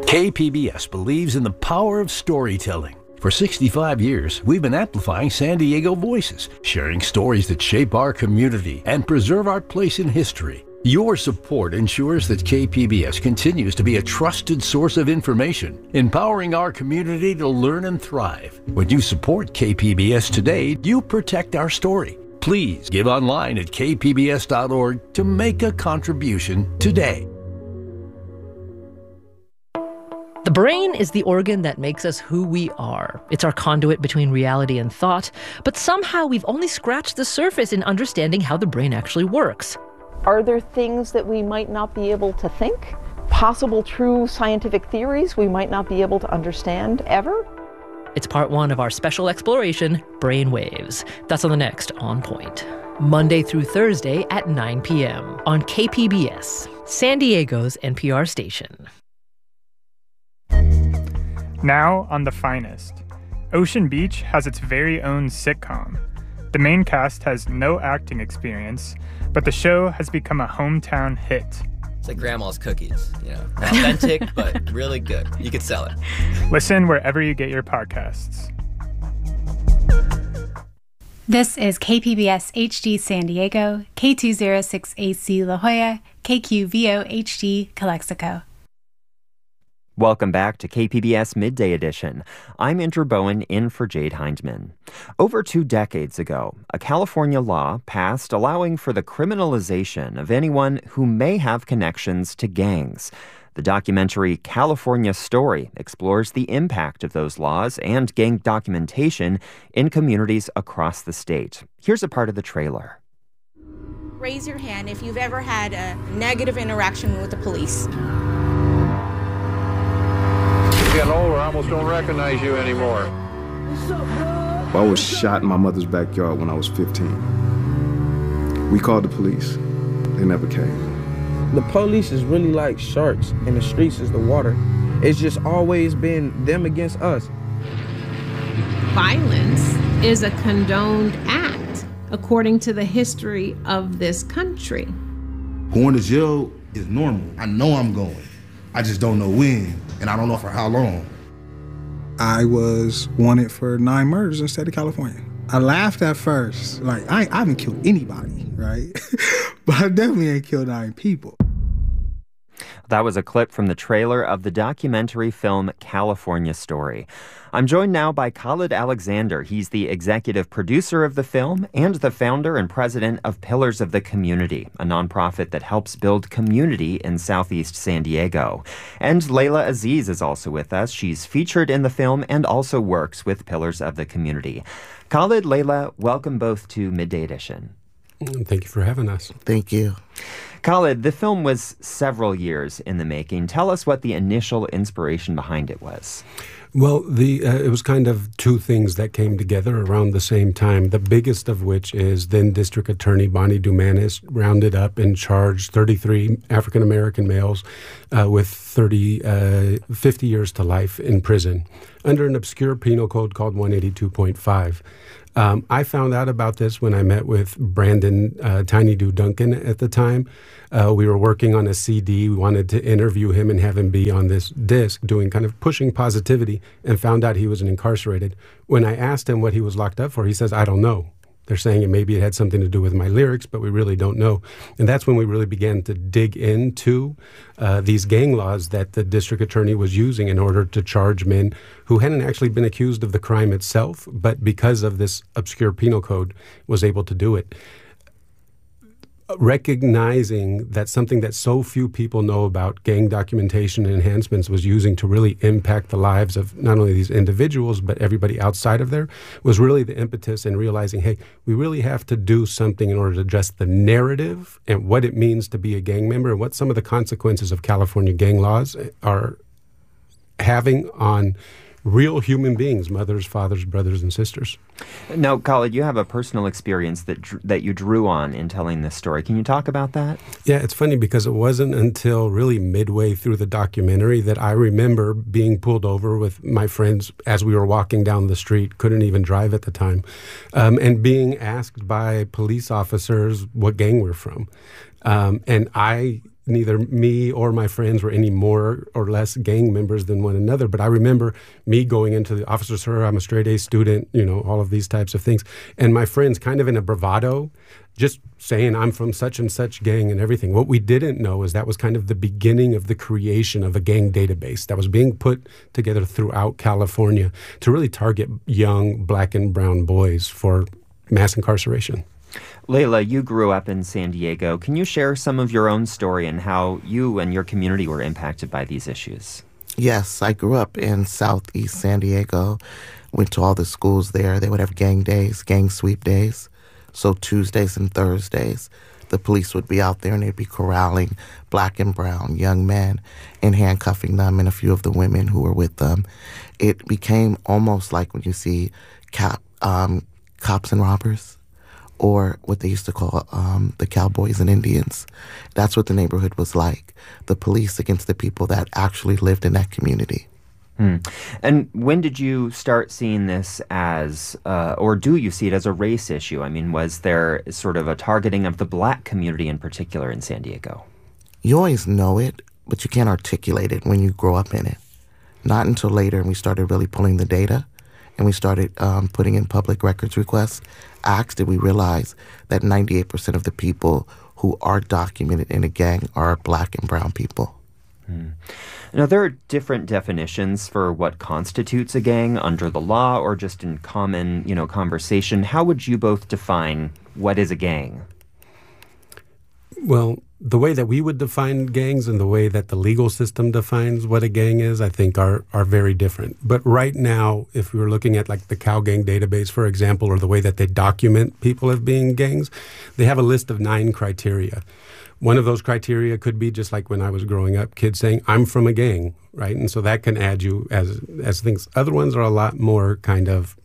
KPBS believes in the power of storytelling. For 65 years, we've been amplifying San Diego voices, sharing stories that shape our community and preserve our place in history. Your support ensures that KPBS continues to be a trusted source of information, empowering our community to learn and thrive. When you support KPBS today, you protect our story. Please give online at kpbs.org to make a contribution today. The brain is the organ that makes us who we are. It's our conduit between reality and thought, but somehow we've only scratched the surface in understanding how the brain actually works. Are there things that we might not be able to think? Possible true scientific theories we might not be able to understand ever? It's part one of our special exploration, Brain Waves. That's on the next On Point. Monday through Thursday at 9 p.m. on KPBS, San Diego's NPR station. Now on The Finest. Ocean Beach has its very own sitcom. The main cast has no acting experience, but the show has become a hometown hit. It's like grandma's cookies, authentic, but really good. You could sell it. Listen wherever you get your podcasts. This is KPBS HD San Diego, K206AC La Jolla, KQVO HD Calexico. Welcome back to KPBS Midday Edition. I'm Andrew Bowen in for Jade Hindman. Over 2 decades ago, a California law passed allowing for the criminalization of anyone who may have connections to gangs. The documentary California Story explores the impact of those laws and gang documentation in communities across the state. Here's a part of the trailer. Raise your hand if you've ever had a negative interaction with the police. Getting older, I almost don't recognize you anymore. I was shot in my mother's backyard when I was 15. We called the police. They never came. The police is really like sharks, and the streets is the water. It's just always been them against us. Violence is a condoned act, according to the history of this country. Going to jail is normal. I know I'm going. I just don't know when, and I don't know for how long. I was wanted for 9 murders in the state of California. I laughed at first. Like, I haven't killed anybody, right? But I definitely ain't killed 9 people. That was a clip from the trailer of the documentary film California Story. I'm joined now by Khalid Alexander. He's the executive producer of the film and the founder and president of Pillars of the Community, a nonprofit that helps build community in Southeast San Diego. And Layla Aziz is also with us. She's featured in the film and also works with Pillars of the Community. Khalid, Layla, welcome both to Midday Edition. Thank you for having us. Thank you. Khalid, the film was several years in the making. Tell us what the initial inspiration behind it was. Well, it was kind of 2 things that came together around the same time, the biggest of which is then District Attorney Bonnie Dumanis rounded up and charged 33 African-American males with 50 years to life in prison under an obscure penal code called 182.5. I found out about this when I met with Brandon Tiny Doo Duncan at the time. We were working on a CD. We wanted to interview him and have him be on this disc doing kind of pushing positivity, and found out he was incarcerated. When I asked him what he was locked up for, he says, I don't know. They're saying it had something to do with my lyrics, but we really don't know. And that's when we really began to dig into these gang laws that the district attorney was using in order to charge men who hadn't actually been accused of the crime itself, but because of this obscure penal code was able to do it. Recognizing that something that so few people know about gang documentation and enhancements was using to really impact the lives of not only these individuals, but everybody outside of there, was really the impetus in realizing, hey, we really have to do something in order to address the narrative and what it means to be a gang member and what some of the consequences of California gang laws are having on real human beings, mothers, fathers, brothers, and sisters. Now, Khalid, you have a personal experience that you drew on in telling this story. Can you talk about that? Yeah, it's funny because it wasn't until really midway through the documentary that I remember being pulled over with my friends as we were walking down the street, couldn't even drive at the time, and being asked by police officers what gang we're from. And I neither me or my friends were any more or less gang members than one another. But I remember me going into the officer, sir, I'm a straight A student, all of these types of things. And my friends kind of in a bravado, just saying I'm from such and such gang and everything. What we didn't know is that was kind of the beginning of the creation of a gang database that was being put together throughout California to really target young black and brown boys for mass incarceration. Layla, you grew up in San Diego. Can you share some of your own story and how you and your community were impacted by these issues? Yes, I grew up in Southeast San Diego, went to all the schools there. They would have gang days, gang sweep days. So Tuesdays and Thursdays, the police would be out there and they'd be corralling black and brown young men and handcuffing them and a few of the women who were with them. It became almost like when you see cops and robbers, or what they used to call the cowboys and Indians. That's what the neighborhood was like. The police against the people that actually lived in that community. And when did you start seeing this as, or do you see it as a race issue? I mean, was there sort of a targeting of the black community in particular in San Diego? You always know it, but you can't articulate it when you grow up in it. Not until later, and we started really pulling the data, and we started putting in public records requests, did we realize that 98% of the people who are documented in a gang are black and brown people. Now, there are different definitions for what constitutes a gang under the law or just in common, conversation. How would you both define what is a gang? Well, the way that we would define gangs and the way that the legal system defines what a gang is, I think are very different. But right now, if we were looking at like the Cal Gang database, for example, or the way that they document people as being gangs, they have a list of 9 criteria. One of those criteria could be just like when I was growing up, kids saying, I'm from a gang, right? And so that can add you as things. Other ones are a lot more kind of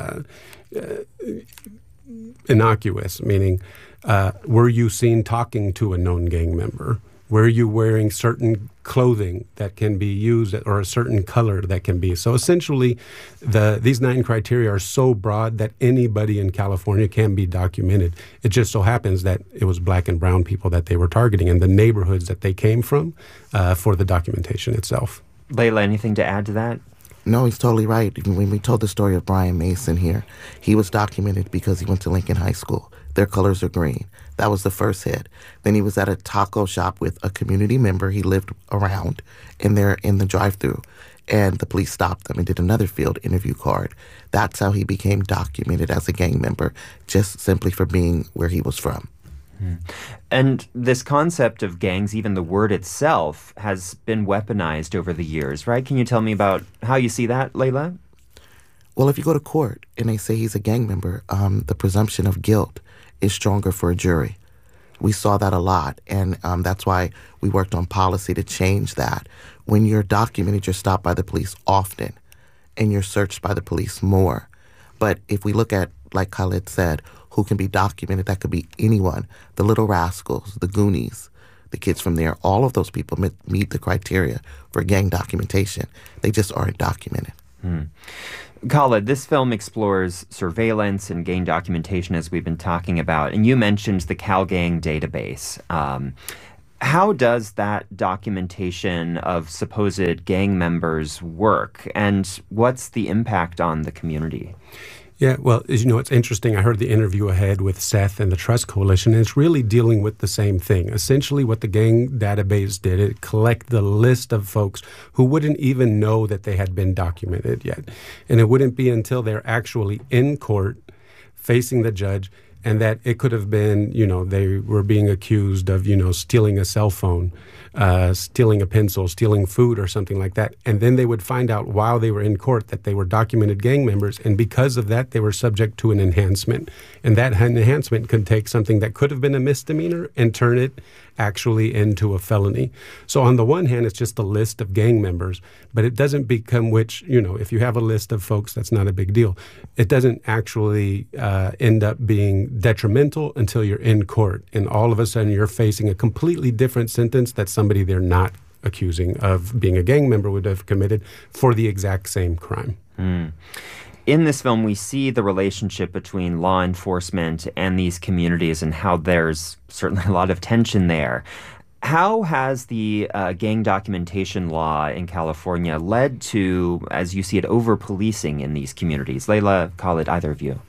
innocuous, meaning were you seen talking to a known gang member? Were you wearing certain clothing that can be used or a certain color that can be? So essentially, these 9 criteria are so broad that anybody in California can be documented. It just so happens that it was black and brown people that they were targeting and the neighborhoods that they came from for the documentation itself. Layla, anything to add to that? No, he's totally right. When we told the story of Brian Mason here, he was documented because he went to Lincoln High School. Their colors are green. That was the first hit. Then he was at a taco shop with a community member he lived around, and they're in the drive-thru. And the police stopped them and did another field interview card. That's how he became documented as a gang member, just simply for being where he was from. And this concept of gangs, even the word itself, has been weaponized over the years, right? Can you tell me about how you see that, Layla? Well, if you go to court and they say he's a gang member, the presumption of guilt is stronger for a jury. We saw that a lot, and that's why we worked on policy to change that. When you're documented, you're stopped by the police often, and you're searched by the police more. But if we look at, like Khalid said, who can be documented, that could be anyone. The Little Rascals, the Goonies, the kids from there, all of those people meet the criteria for gang documentation. They just aren't documented. Khalid, this film explores surveillance and gang documentation, as we've been talking about, and you mentioned the Cal Gang database. How does that documentation of supposed gang members work, and what's the impact on the community? Yeah, well, as you know, it's interesting. I heard the interview ahead with Seth and the Trust Coalition, and it's really dealing with the same thing. Essentially, what the gang database did, it collected the list of folks who wouldn't even know that they had been documented yet. And it wouldn't be until they're actually in court facing the judge and that it could have been, they were being accused of, stealing a cell phone, stealing a pencil, stealing food or something like that. And then they would find out while they were in court that they were documented gang members. And because of that, they were subject to an enhancement. And that enhancement could take something that could have been a misdemeanor and turn it actually into a felony. So on the one hand, it's just a list of gang members, but it doesn't become which, if you have a list of folks, that's not a big deal. It doesn't actually end up being detrimental until you're in court. And all of a sudden, you're facing a completely different sentence that somebody they're not accusing of being a gang member would have committed for the exact same crime. In this film, we see the relationship between law enforcement and these communities and how there's certainly a lot of tension there. How has the gang documentation law in California led to, as you see it, over-policing in these communities? Layla, Khalid, either of you.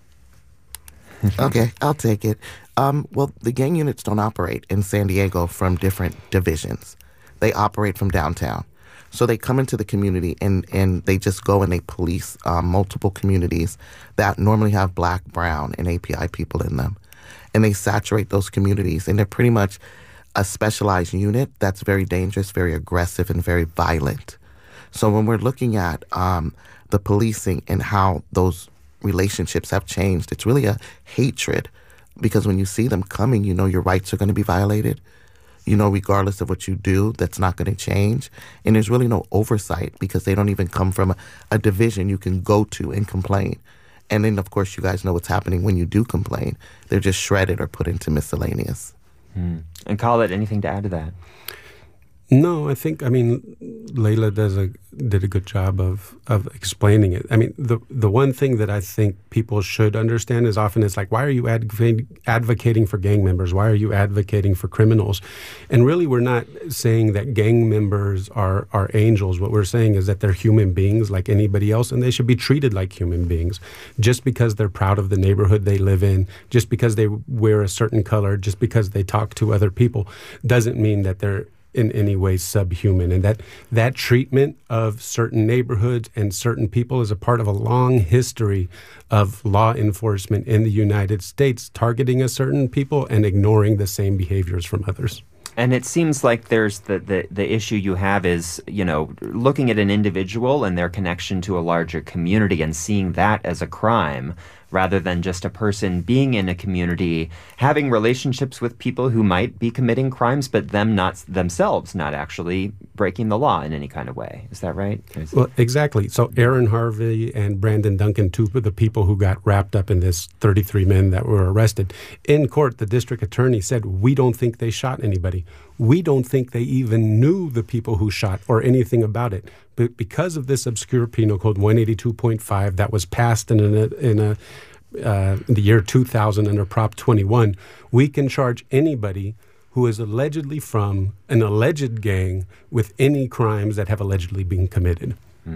Okay, I'll take it. Well, the gang units don't operate in San Diego from different divisions. They operate from downtown. So they come into the community and they just go and they police multiple communities that normally have Black, Brown, and API people in them. And they saturate those communities. And they're pretty much a specialized unit that's very dangerous, very aggressive, and very violent. So when we're looking at the policing and how those relationships have changed, it's really a hatred, because when you see them coming, you know your rights are going to be violated. You know, regardless of what you do, that's not going to change. And there's really no oversight because they don't even come from a division you can go to and complain. And then, of course, you guys know what's happening when you do complain. They're just shredded or put into miscellaneous. And Khalid, anything to add to that? No, I mean, Layla did a good job of explaining it. I mean, the one thing that I think people should understand is often it's like, why are you advocating for gang members? Why are you advocating for criminals? And really, we're not saying that gang members are angels. What we're saying is that they're human beings like anybody else, and they should be treated like human beings. Just because they're proud of the neighborhood they live in, just because they wear a certain color, just because they talk to other people, doesn't mean that they're in any way subhuman, and that treatment of certain neighborhoods and certain people is a part of a long history of law enforcement in the United States targeting a certain people and ignoring the same behaviors from others. And it seems like there's the issue you have is, you know, looking at an individual and their connection to a larger community and seeing that as a crime rather than just a person being in a community, having relationships with people who might be committing crimes, but themselves not actually breaking the law in any kind of way. Is that right? Well, exactly. So Aaron Harvey and Brandon Duncan, two of the people who got wrapped up in this 33 men that were arrested, in court, the district attorney said, we don't think they shot anybody. We don't think they even knew the people who shot or anything about it. But because of this obscure penal code 182.5 that was passed in the year 2000 under Prop 21, we can charge anybody who is allegedly from an alleged gang with any crimes that have allegedly been committed.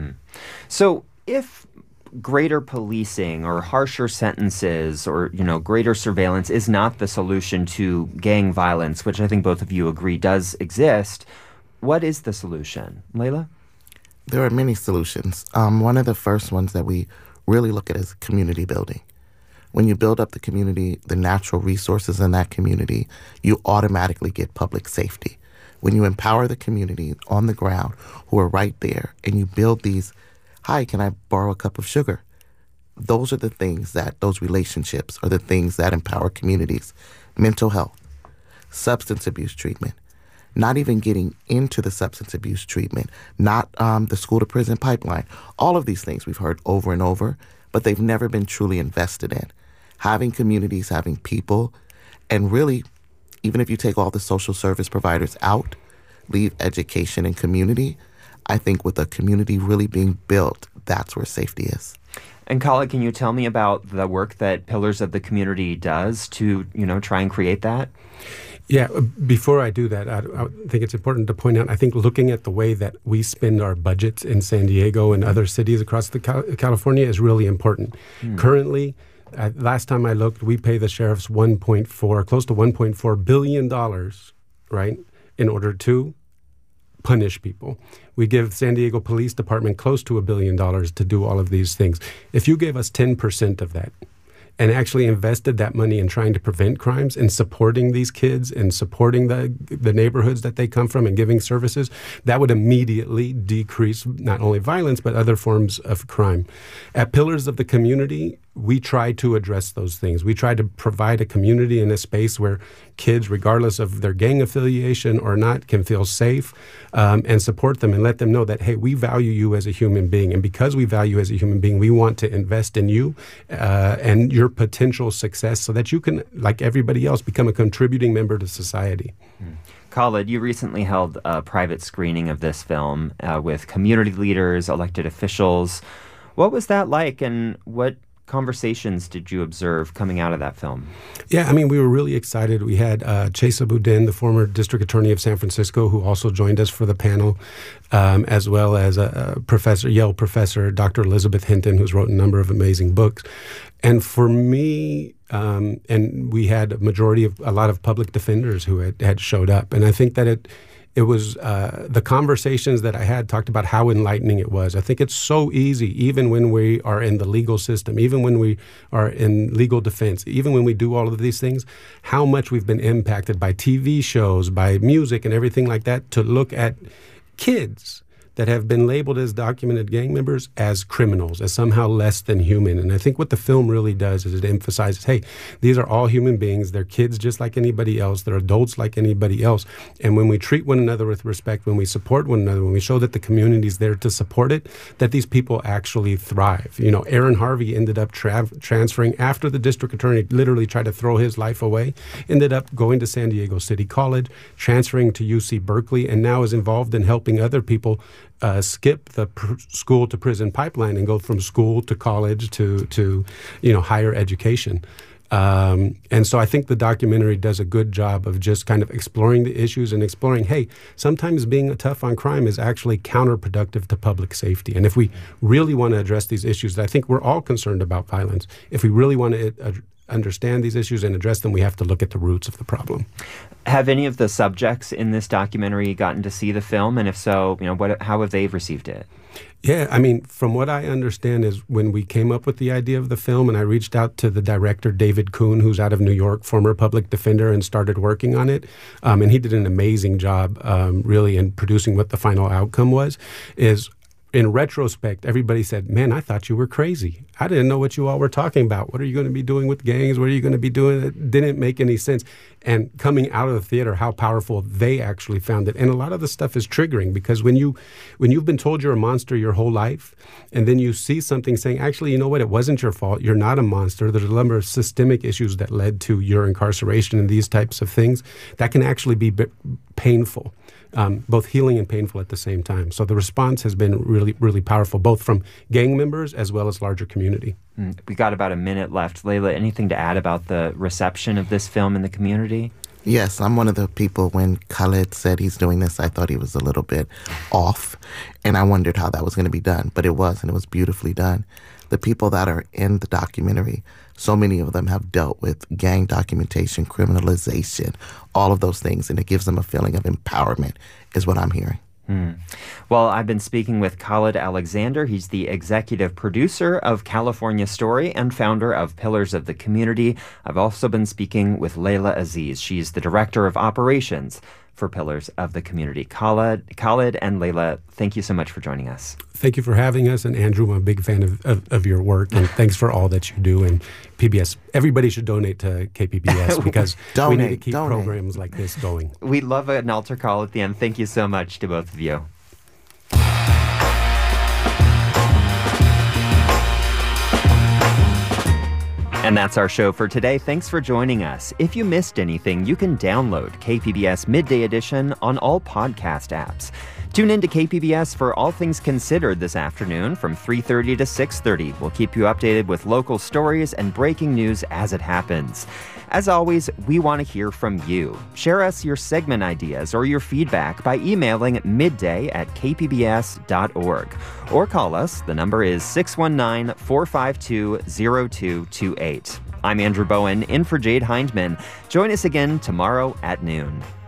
So if greater policing or harsher sentences or, you know, greater surveillance is not the solution to gang violence, which I think both of you agree does exist, what is the solution? Layla? There are many solutions. One of the first ones that we really look at is community building. When you build up the community, the natural resources in that community, you automatically get public safety. When you empower the community on the ground who are right there and you build these, hi, can I borrow a cup of sugar? Those are the things that, those relationships are the things that empower communities. Mental health, substance abuse treatment, not even getting into the substance abuse treatment, not the school to prison pipeline. All of these things we've heard over and over, but they've never been truly invested in. Having communities, having people, and really, even if you take all the social service providers out, leave education and community, I think with a community really being built, that's where safety is. And Khalid, can you tell me about the work that Pillars of the Community does to, you know, try and create that? Yeah, before I do that, I think it's important to point out, I think looking at the way that we spend our budgets in San Diego and other cities across California is really important. Currently, last time I looked, we pay the sheriffs close to $1.4 billion, right, in order to punish people. We give San Diego Police Department close to $1 billion to do all of these things. If you gave us 10% of that and actually invested that money in trying to prevent crimes and supporting these kids and supporting the neighborhoods that they come from and giving services, that would immediately decrease not only violence but other forms of crime. At Pillars of the Community, we try to address those things. We try to provide a community and a space where kids, regardless of their gang affiliation or not, can feel safe and support them and let them know that, hey, we value you as a human being. And because we value you as a human being, we want to invest in you and your potential success so that you can, like everybody else, become a contributing member to society. Khalid, you recently held a private screening of this film with community leaders, elected officials. What was that like, and what conversations did you observe coming out of that film? Yeah, I mean, we were really excited. We had Chesa Boudin, the former district attorney of San Francisco, who also joined us for the panel, as well as a professor, Yale professor, Dr. Elizabeth Hinton, who's wrote a number of amazing books. And for me, and we had a lot of public defenders who had showed up. And I think that it was the conversations that I had talked about how enlightening it was. I think it's so easy, even when we are in the legal system, even when we are in legal defense, even when we do all of these things, how much we've been impacted by TV shows, by music and everything like that, to look at kids that have been labeled as documented gang members as criminals, as somehow less than human. And I think what the film really does is it emphasizes, hey, these are all human beings. They're kids just like anybody else. They're adults like anybody else. And when we treat one another with respect, when we support one another, when we show that the community is there to support it, that these people actually thrive. You know, Aaron Harvey ended up transferring after the district attorney literally tried to throw his life away, ended up going to San Diego City College, transferring to UC Berkeley, and now is involved in helping other people skip the school to prison pipeline and go from school to college to higher education. And so I think the documentary does a good job of just kind of exploring the issues and exploring, hey, sometimes being tough on crime is actually counterproductive to public safety. And if we really want to address these issues, I think we're all concerned about violence. If we really want to understand these issues and address them, we have to look at the roots of the problem. Have any of the subjects in this documentary gotten to see the film? And if so, how have they received it? Yeah, I mean, from what I understand is when we came up with the idea of the film and I reached out to the director, David Kuhn, who's out of New York, former public defender, and started working on it. And he did an amazing job, really, in producing what the final outcome was, is in retrospect, everybody said, man, I thought you were crazy. I didn't know what you all were talking about. What are you going to be doing with gangs? What are you going to be doing? It didn't make any sense. And coming out of the theater, how powerful they actually found it. And a lot of the stuff is triggering because when you've been told you're a monster your whole life, and then you see something saying, actually, you know what? It wasn't your fault. You're not a monster. There's a number of systemic issues that led to your incarceration and these types of things that can actually be painful. Both healing and painful at the same time. So the response has been really, really powerful, both from gang members as well as larger community. We got about a minute left. Layla, anything to add about the reception of this film in the community? Yes, I'm one of the people when Khaled said he's doing this, I thought he was a little bit off, and I wondered how that was going to be done, but it was, and it was beautifully done. The people that are in the documentary, so many of them have dealt with gang documentation, criminalization, all of those things, and it gives them a feeling of empowerment, is what I'm hearing. Well, I've been speaking with Khaled Alexander. He's the executive producer of California Story and founder of Pillars of the Community. I've also been speaking with Layla Aziz. She's the director of operations for Pillars of the Community. Khaled and Layla, thank you so much for joining us. Thank you for having us. And Andrew, I'm a big fan of your work. And thanks for all that you do. And PBS, everybody should donate to KPBS because we need to keep programs like this going. We love an altar call at the end. Thank you so much to both of you. And that's our show for today. Thanks for joining us. If you missed anything, you can download KPBS Midday Edition on all podcast apps. Tune in to KPBS for All Things Considered this afternoon from 3:30 to 6:30. We'll keep you updated with local stories and breaking news as it happens. As always, we want to hear from you. Share us your segment ideas or your feedback by emailing midday@kpbs.org. Or call us. The number is 619-452-0228. I'm Andrew Bowen, in for Jade Hindman. Join us again tomorrow at noon.